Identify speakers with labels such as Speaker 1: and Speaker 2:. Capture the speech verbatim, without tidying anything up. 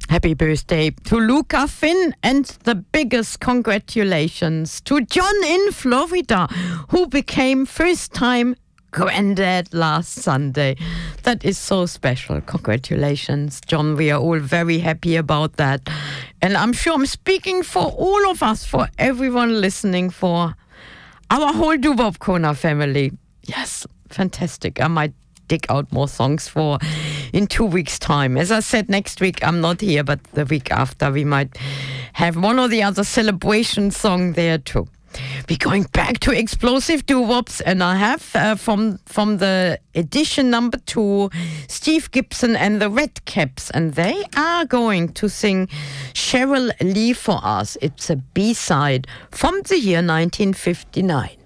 Speaker 1: Happy birthday to Luca Finn, and the biggest congratulations to John in Florida, who became first-time granddad last Sunday. That is so special. Congratulations, John. We are all very happy about that. And I'm sure I'm speaking for all of us, for everyone listening, for our whole Doo-Wop Corner family. Yes, fantastic. I might dig out more songs for in two weeks' time. As I said, next week I'm not here, but the week after we might have one or the other celebration song there too. We're going back to explosive doo-wops, and I have uh, from from the edition number two, Steve Gibson and the Red Caps, and they are going to sing Cheryl Lee for us. It's a B-side from the year nineteen fifty-nine.